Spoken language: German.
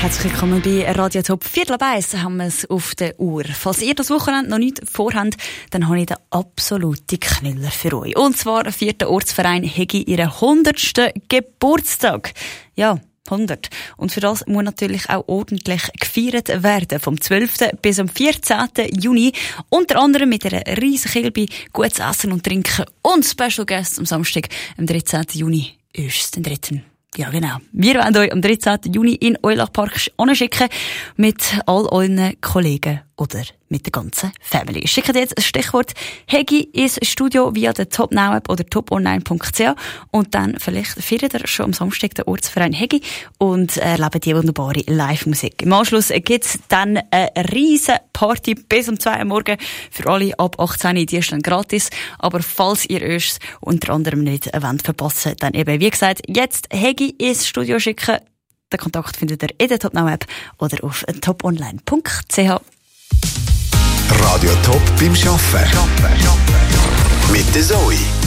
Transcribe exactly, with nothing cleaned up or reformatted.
Herzlich willkommen bei Radio Top. Viertel ab eins haben wir es auf der Uhr. Falls ihr das Wochenende noch nicht vorhabt, dann habe ich den absoluten Knüller für euch. Und zwar feiert der Ortsverein Hegi ihren hundertsten Geburtstag. Ja, hundert. Und für das muss natürlich auch ordentlich gefeiert werden. Vom zwölften bis am vierzehnten Juni. Unter anderem mit einer riesen Kilbe, gutes Essen und Trinken und Special Guests am Samstag, am dreizehnten Juni. Ist den dritten. Ja, genau. Wir wollen euch am dreizehnten Juni in Eulach Park anschicken mit all euren Kollegen oder mit der ganzen Family. Schickt jetzt das Stichwort Hegi ins Studio via der Top Now App oder top online punkt c h und dann vielleicht feiert ihr schon am Samstag den Ortsverein Hegi und erlebt die wunderbare Live-Musik. Im Anschluss gibt's dann eine riesen Party bis um zwei Uhr morgen für alle ab achtzehn. Die ist dann gratis. Aber falls ihr euch unter anderem nicht wollt verpassen, dann eben, wie gesagt, jetzt Hegi ins Studio schicken. Den Kontakt findet ihr in der Top Now App oder auf top online punkt c h. Radio Top beim Arbeiten. Mit der Zoe.